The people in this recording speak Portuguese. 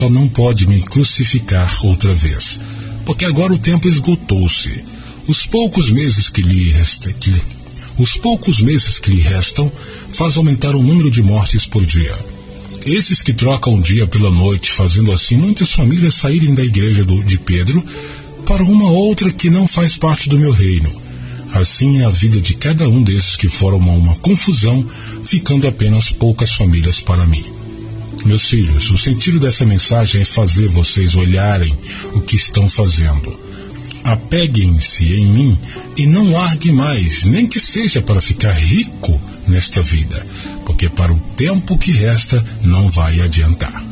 não pode me crucificar outra vez, porque agora o tempo esgotou-se. Os poucos meses que lhe restam faz aumentar o número de mortes por dia. Esses que trocam o dia pela noite, fazendo assim muitas famílias saírem da igreja de Pedro para uma outra que não faz parte do meu reino. Assim é a vida de cada um desses que formam uma confusão, ficando apenas poucas famílias para mim. Meus filhos, o sentido dessa mensagem é fazer vocês olharem o que estão fazendo. Apeguem-se em mim e não larguem mais, nem que seja para ficar rico nesta vida, porque para o tempo que resta não vai adiantar.